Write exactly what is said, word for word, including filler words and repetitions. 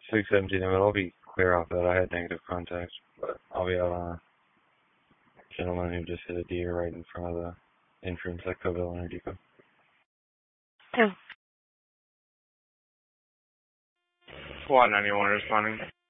six seventeen, but I'll be clear off that. I had negative contact, but I'll be out on a gentleman who just hit a deer right in front of the entrance at Covell Energy Depot. Squad ninety-one responding.